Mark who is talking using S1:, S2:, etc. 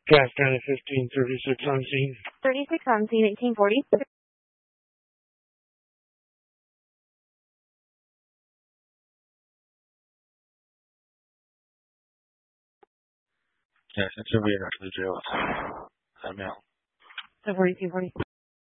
S1: Cass County 15, 36 on scene.
S2: 36 on scene, 1840.
S1: Yes, that's a reader to the jail. I'm out.
S2: 4240.